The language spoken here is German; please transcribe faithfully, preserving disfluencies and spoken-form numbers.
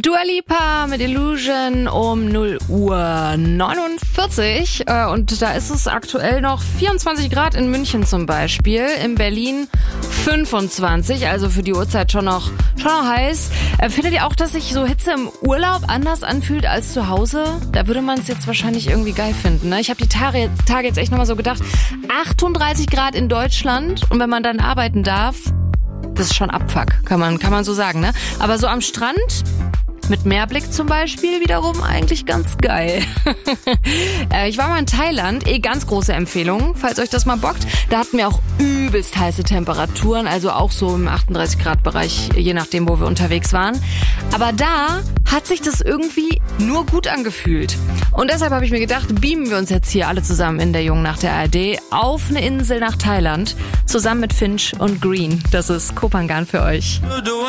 Dua Lipa mit Illusion um null Uhr neunundvierzig. Und da ist es aktuell noch vierundzwanzig Grad in München zum Beispiel. In Berlin fünfundzwanzig, also für die Uhrzeit schon noch, schon noch heiß. Findet ihr auch, dass sich so Hitze im Urlaub anders anfühlt als zu Hause? Da würde man es jetzt wahrscheinlich irgendwie geil finden, ne? Ich habe die Tage, Tage jetzt echt nochmal so gedacht, achtunddreißig Grad in Deutschland und wenn man dann arbeiten darf, das ist schon Abfuck, kann man, kann man so sagen, ne? Aber so am Strand mit Meerblick zum Beispiel wiederum eigentlich ganz geil. Ich war mal in Thailand, eh ganz große Empfehlung, falls euch das mal bockt. Da hatten wir auch übelst heiße Temperaturen, also auch so im achtunddreißig Grad Bereich, je nachdem, wo wir unterwegs waren. Aber da hat sich das irgendwie nur gut angefühlt. Und deshalb habe ich mir gedacht, beamen wir uns jetzt hier alle zusammen in der Jungen Nacht der A R D auf eine Insel nach Thailand, zusammen mit Finch und Green. Das ist Kopangan für euch.